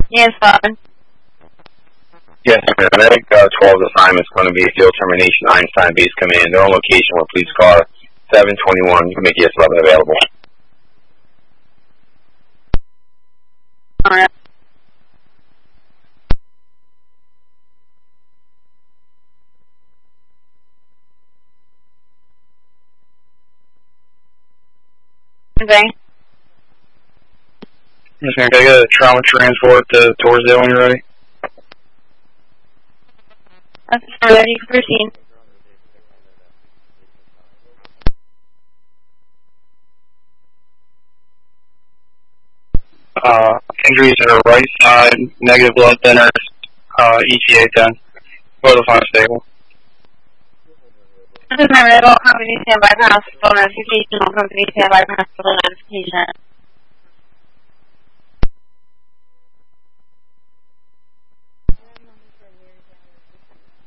Yes, Bob. Yes, Medic 12's assignment is going to be field termination, Einstein Base Command. They're on location with police car 721. You can make ES11 available. All right. Okay. Yes, ma'am. Can I get a trauma transport to Torresdale when you're ready? That's ready for routine. Injuries to her right side, negative blood thinners, ETA 10. Vital signs stable. This is my red company stand bypass full notification, company stand bypass full notification.